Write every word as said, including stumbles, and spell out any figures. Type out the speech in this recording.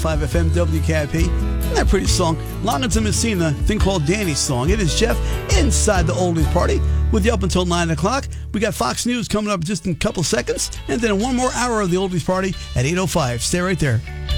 five F M W K I P. Isn't that pretty song? Long into Messina, thing called Danny's Song. It is Jeff inside the Oldies Party with you up until nine o'clock. We got Fox News coming up just in a couple seconds, and then one more hour of the Oldies Party at eight oh five. Stay right there.